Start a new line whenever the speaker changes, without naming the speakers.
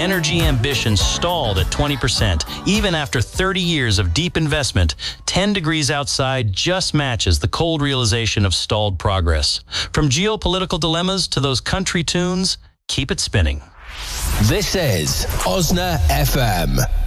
energy ambitions stalled at 20%. Even after 30 years of deep investment, 10 degrees outside just matches the cold realization of stalled progress. From geopolitical dilemmas to those country tunes, keep it spinning.
This is OSNA FM.